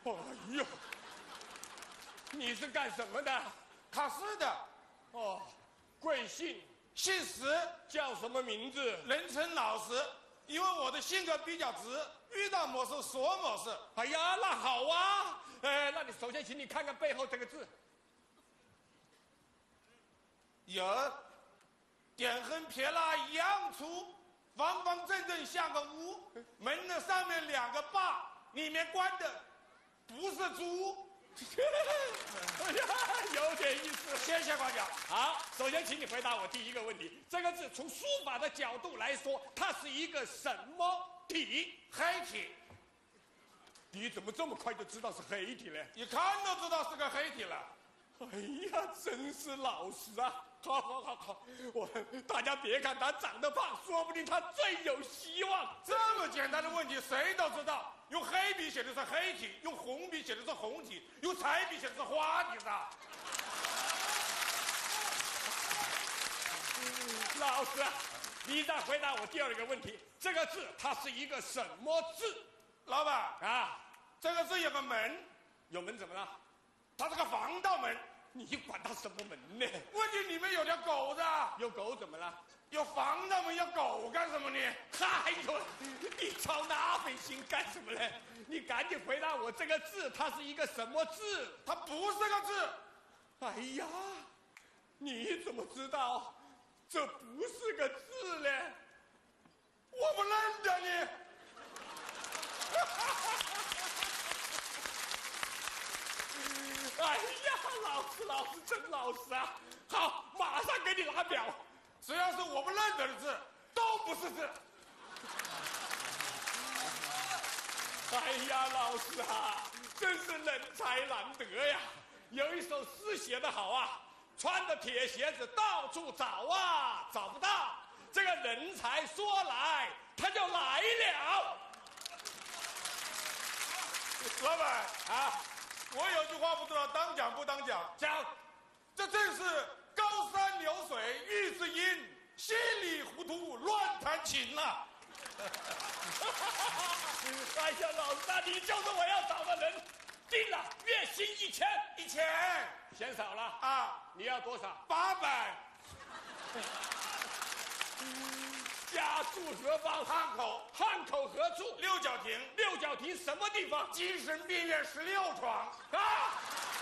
哎呦，你是干什么的？ 考试的。 哦，贵姓？ 姓石， 叫什么名字？ 人称老石，因为我的性格比较直，遇到某事说某事。 哎呀，那好啊。那你首先请你看看背后这个字。 有，点横撇捺一样粗，方方正正像个屋，门的上面2个把，里面关的不是猪。 哎呀，有点意思。 谢谢官长。 好，首先请你回答我第一个问题：这个字从书法的角度来说，它是一个什么体？ 黑体。 你怎么这么快就知道是黑体呢？ 一看都知道是个黑体了。 哎呀，真是老实啊！好，大家别看他长得胖，说不定他最有希望。 这么简单的问题谁都知道，用黑笔写的是黑体，用红笔写的是红体，用彩笔写的是花体的。 老实啊，你再回答我第二个问题：这个字它是一个什么字？ 老板啊， 这个字有个门， 有门怎么了？ 它是个防盗门。 你管它什么门呢？ 问题里面有条狗子， 有狗怎么了？ 有防盗门，有狗干什么呢？ 哎呦，你操那份心干什么呢？你赶紧回答我，这个字它是一个什么字？ 它不是个字。 哎呀，你怎么知道这不是个字呢？ 我不认得你。 哎呀，老师真老实啊！好，马上给你拿表。 只要是我不认得的字，都不是字。 哎呀，老师啊，真是人才难得呀！有一首诗写得好啊，穿着铁鞋子到处找啊，找不到。这个人才说来，他就来了。 老板啊， 我有句话不知道当讲不当讲。 讲， 这正是高山流水遇知音，稀里糊涂乱弹琴啊。 哎呀，老师啊，你就是我要找的人。定了，月薪1000。 1000 嫌少了啊？ 你要多少 ？800。 家住何方？ 汉口。 汉口何处？ 六角亭。 六角亭什么地方？ 精神病院16床。 啊！